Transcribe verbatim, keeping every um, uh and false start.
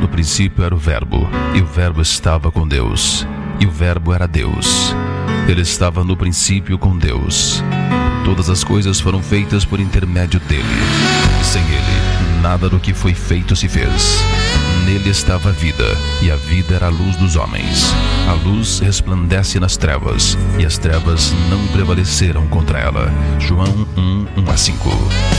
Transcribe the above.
No princípio era o Verbo, e o Verbo estava com Deus, e o Verbo era Deus. Ele estava no princípio com Deus. Todas as coisas foram feitas por intermédio dele. Sem ele, nada do que foi feito se fez. Nele estava a vida, e a vida era a luz dos homens. A luz resplandece nas trevas, e as trevas não prevaleceram contra ela. João um, um a cinco.